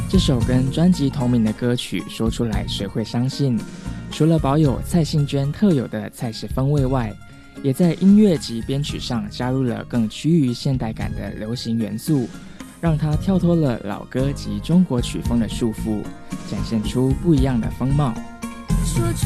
这首跟专辑同名的歌曲说出来谁会相信，除了保有蔡幸娟特有的蔡氏风味外，也在音乐及编曲上加入了更趋于现代感的流行元素，让它跳脱了老歌及中国曲风的束缚，展现出不一样的风貌。 说出